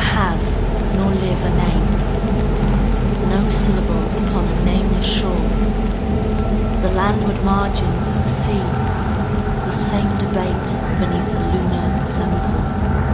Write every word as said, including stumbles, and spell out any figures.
have nor live a name, no syllable upon a nameless shore, the landward margins of the sea, the same debate beneath the lunar semaphore.